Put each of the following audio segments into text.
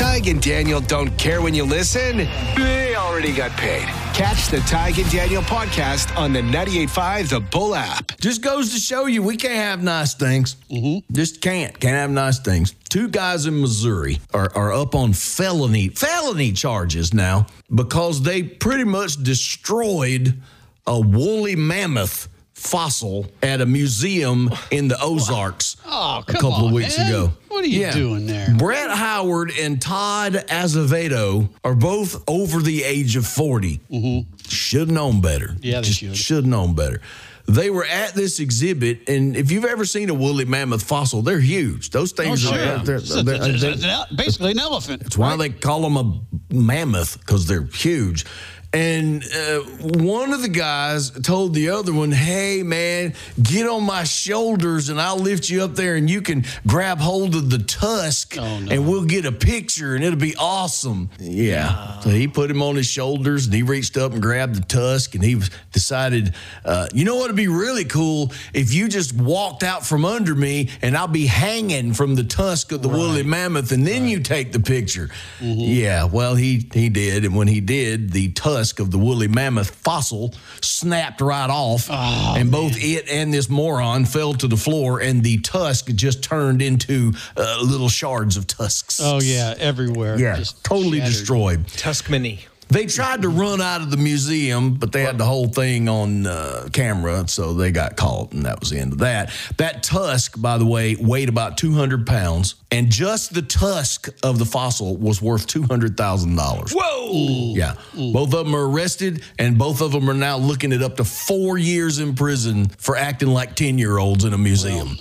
Tig and Daniel don't care when you listen. They already got paid. Catch the Tig and Daniel podcast on the 98.5 The Bull app. Just goes to show you we can't have nice things. Just can't have nice things. Two guys in Missouri are up on felony charges now because they pretty much destroyed a woolly mammoth fossil at a museum in the Ozarks a couple of weeks ago. What are you doing there? Brett Howard and Todd Azevedo are both over the age of 40. Should have known better. Yeah, they should. Should have known better. They were at this exhibit, and if you've ever seen a woolly mammoth fossil, they're huge. Those things are basically an elephant. That's why they call them a mammoth, because they're huge. And one of the guys told the other one, hey, man, get on my shoulders and I'll lift you up there and you can grab hold of the tusk and we'll get a picture and it'll be awesome. Yeah. So he put him on his shoulders and he reached up and grabbed the tusk and he decided, you know what would be really cool if you just walked out from under me and I'll be hanging from the tusk of the woolly mammoth and then you take the picture. Yeah, well, he did. And when he did, the tusk of the woolly mammoth fossil snapped right off, and both it and this moron fell to the floor, and the tusk just turned into little shards of tusks. Oh, yeah, everywhere. Yeah, just totally shattered. destroyed. Tusk Mini. They tried to run out of the museum, but they had the whole thing on camera, so they got caught, and that was the end of that. That tusk, by the way, weighed about 200 pounds, and just the tusk of the fossil was worth $200,000. Whoa! Yeah. Both of them are arrested, and both of them are now looking at up to 4 years in prison for acting like 10-year-olds in a museum.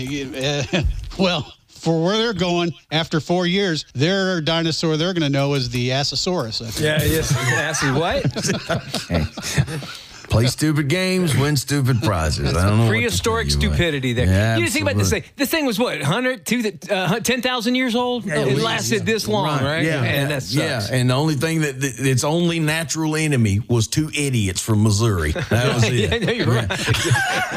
Well, for where they're going after 4 years, their dinosaur they're going to know is the Assasaurus. Yeah, yes. Assy what? Play stupid games, win stupid prizes. I don't know. Prehistoric stupidity there. Yeah, you just think about this thing. This thing was what, 10,000 years old? It lasted this long, right? Yeah. And that sucks. Yeah, and the only thing that its only natural enemy was two idiots from Missouri. That was it. Yeah, no, you're right.